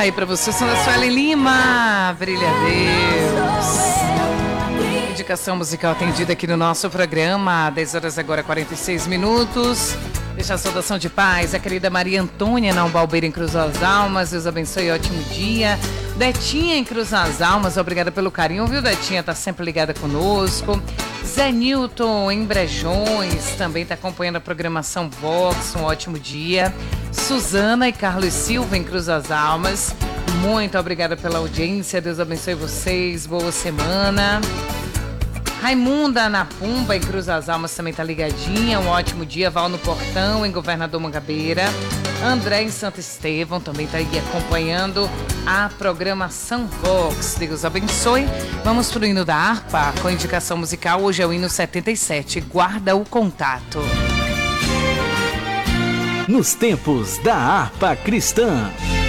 Tá aí pra você o som da Suelen Lima. Brilha Deus. Indicação musical atendida aqui no nosso programa. 10 horas agora, 46 minutos. Deixa a saudação de paz. A querida Maria Antônia na Umbalbeira, em Cruz das Almas. Deus abençoe, ótimo dia. Detinha em Cruz das Almas, obrigada pelo carinho, viu, Detinha? Tá sempre ligada conosco. Zé Newton em Brejões, também tá acompanhando a programação Vox, um ótimo dia. Suzana e Carlos Silva em Cruz das Almas, muito obrigada pela audiência, Deus abençoe vocês, boa semana. Raimunda na Pumba, em Cruz das Almas, também tá ligadinha. Um ótimo dia. Val no Portão, em Governador Mangabeira. André em Santo Estevão, também tá aí acompanhando a programação Vox. Deus abençoe. Vamos pro hino da harpa, com indicação musical. Hoje é o hino 77. Guarda o contato. Nos tempos da harpa cristã.